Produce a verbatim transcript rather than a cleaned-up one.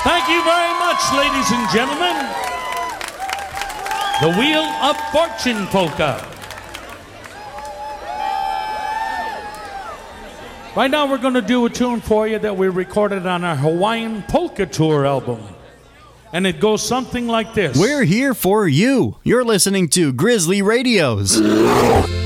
Thank you very much, ladies and gentlemen. The Wheel of Fortune polka. Right now we're going to do a tune for you that we recorded on our Hawaiian Polka Tour album. And it goes something like this. We're here for you. You're listening to Grizzly Radios.